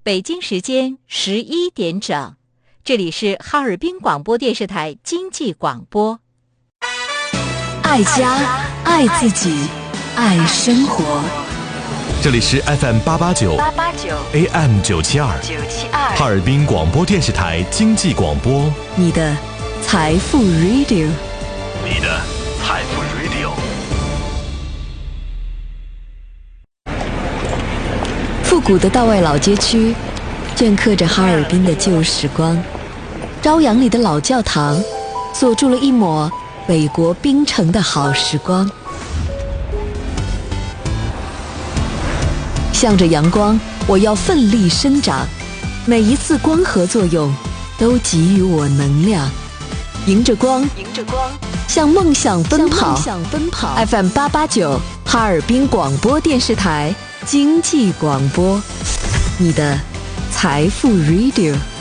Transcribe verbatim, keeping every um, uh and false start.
北京时间十一点整，这里是哈尔滨广播电视台经济广播。 爱家，爱自己，爱生活。 这里是 F M 八八九 A M 九七二哈尔滨广播电视台经济广播， 你的财富 Radio， 你的财富 Radio。 复古的道外老街区镌刻着哈尔滨的旧时光，朝阳里的老教堂锁住了一抹北国冰城的好时光。向着阳光，我要奋力生长，每一次光合作用都给予我能量，迎着光，迎着光，向梦想奔跑。向梦想奔跑。F M 八八九哈尔滨广播电视台经济广播，你的财富 Radio。